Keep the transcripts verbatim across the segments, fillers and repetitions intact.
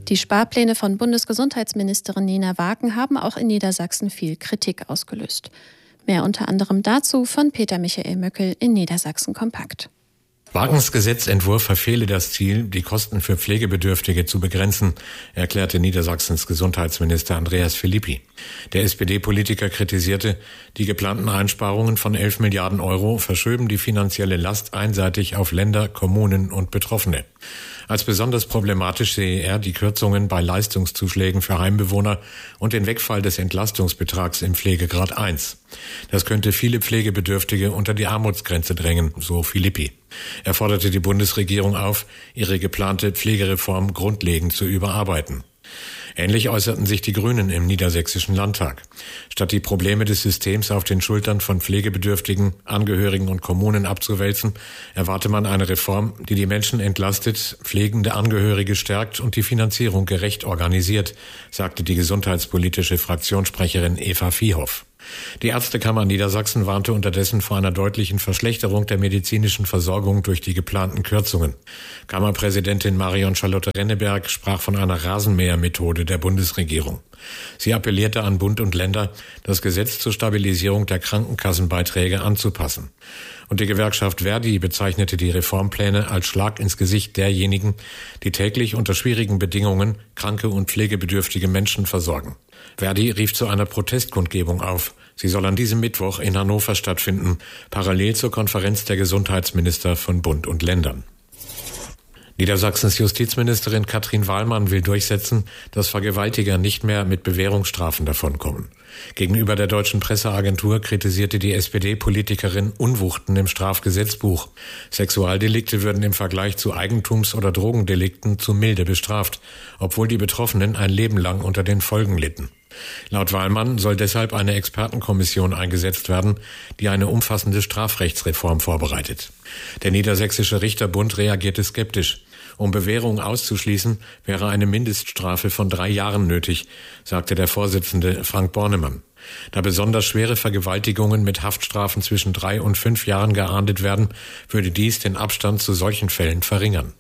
Die Sparpläne von Bundesgesundheitsministerin Nina Wagen haben auch in Niedersachsen viel Kritik ausgelöst. Mehr unter anderem dazu von Peter Michael Möckel in Niedersachsen Kompakt. Wagens Gesetzentwurf verfehle das Ziel, die Kosten für Pflegebedürftige zu begrenzen, erklärte Niedersachsens Gesundheitsminister Andreas Philippi. Der S P D-Politiker kritisierte, die geplanten Einsparungen von elf Milliarden Euro verschöben die finanzielle Last einseitig auf Länder, Kommunen und Betroffene. Als besonders problematisch sehe er die Kürzungen bei Leistungszuschlägen für Heimbewohner und den Wegfall des Entlastungsbetrags im Pflegegrad eins. Das könnte viele Pflegebedürftige unter die Armutsgrenze drängen, so Philippi. Er forderte die Bundesregierung auf, ihre geplante Pflegereform grundlegend zu überarbeiten. Ähnlich äußerten sich die Grünen im Niedersächsischen Landtag. Statt die Probleme des Systems auf den Schultern von Pflegebedürftigen, Angehörigen und Kommunen abzuwälzen, erwarte man eine Reform, die die Menschen entlastet, pflegende Angehörige stärkt und die Finanzierung gerecht organisiert, sagte die gesundheitspolitische Fraktionssprecherin Eva Viehoff. Die Ärztekammer Niedersachsen warnte unterdessen vor einer deutlichen Verschlechterung der medizinischen Versorgung durch die geplanten Kürzungen. Kammerpräsidentin Marion Charlotte Renneberg sprach von einer Rasenmähermethode der Bundesregierung. Sie appellierte an Bund und Länder, das Gesetz zur Stabilisierung der Krankenkassenbeiträge anzupassen. Und die Gewerkschaft Verdi bezeichnete die Reformpläne als Schlag ins Gesicht derjenigen, die täglich unter schwierigen Bedingungen kranke und pflegebedürftige Menschen versorgen. Verdi rief zu einer Protestkundgebung auf. Sie soll an diesem Mittwoch in Hannover stattfinden, parallel zur Konferenz der Gesundheitsminister von Bund und Ländern. Niedersachsens Justizministerin Katrin Wahlmann will durchsetzen, dass Vergewaltiger nicht mehr mit Bewährungsstrafen davonkommen. Gegenüber der Deutschen Presseagentur kritisierte die S P D-Politikerin Unwuchten im Strafgesetzbuch. Sexualdelikte würden im Vergleich zu Eigentums- oder Drogendelikten zu milde bestraft, obwohl die Betroffenen ein Leben lang unter den Folgen litten. Laut Wahlmann soll deshalb eine Expertenkommission eingesetzt werden, die eine umfassende Strafrechtsreform vorbereitet. Der Niedersächsische Richterbund reagierte skeptisch. Um Bewährung auszuschließen, wäre eine Mindeststrafe von drei Jahren nötig, sagte der Vorsitzende Frank Bornemann. Da besonders schwere Vergewaltigungen mit Haftstrafen zwischen drei und fünf Jahren geahndet werden, würde dies den Abstand zu solchen Fällen verringern.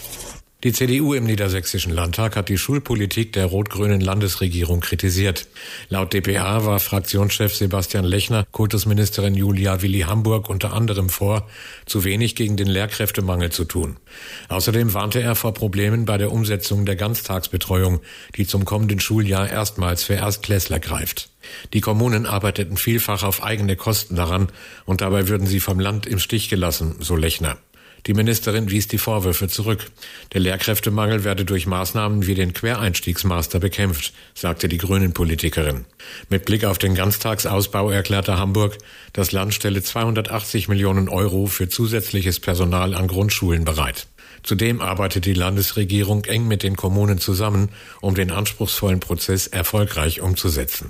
Die C D U im Niedersächsischen Landtag hat die Schulpolitik der rot-grünen Landesregierung kritisiert. Laut d p a war Fraktionschef Sebastian Lechner Kultusministerin Julia Willi-Hamburg unter anderem vor, zu wenig gegen den Lehrkräftemangel zu tun. Außerdem warnte er vor Problemen bei der Umsetzung der Ganztagsbetreuung, die zum kommenden Schuljahr erstmals für Erstklässler greift. Die Kommunen arbeiteten vielfach auf eigene Kosten daran und dabei würden sie vom Land im Stich gelassen, so Lechner. Die Ministerin wies die Vorwürfe zurück. Der Lehrkräftemangel werde durch Maßnahmen wie den Quereinstiegsmaster bekämpft, sagte die Grünen-Politikerin. Mit Blick auf den Ganztagsausbau erklärte Hamburg, das Land stelle zweihundertachtzig Millionen Euro für zusätzliches Personal an Grundschulen bereit. Zudem arbeitet die Landesregierung eng mit den Kommunen zusammen, um den anspruchsvollen Prozess erfolgreich umzusetzen.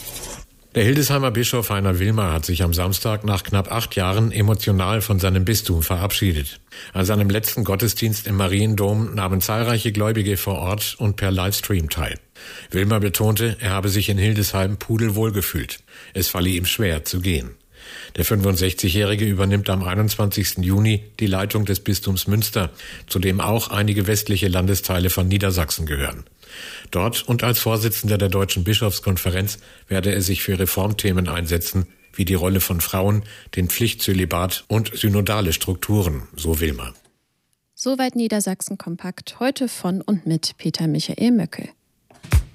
Der Hildesheimer Bischof Heiner Wilmer hat sich am Samstag nach knapp acht Jahren emotional von seinem Bistum verabschiedet. An seinem letzten Gottesdienst im Mariendom nahmen zahlreiche Gläubige vor Ort und per Livestream teil. Wilmer betonte, er habe sich in Hildesheim pudelwohl gefühlt. Es falle ihm schwer zu gehen. Der fünfundsechzigjährige übernimmt am einundzwanzigsten Juni die Leitung des Bistums Münster, zu dem auch einige westliche Landesteile von Niedersachsen gehören. Dort und als Vorsitzender der Deutschen Bischofskonferenz werde er sich für Reformthemen einsetzen, wie die Rolle von Frauen, den Pflichtzölibat und synodale Strukturen, so Wilmer. Soweit Niedersachsen Kompakt, heute von und mit Peter Michael Möckel.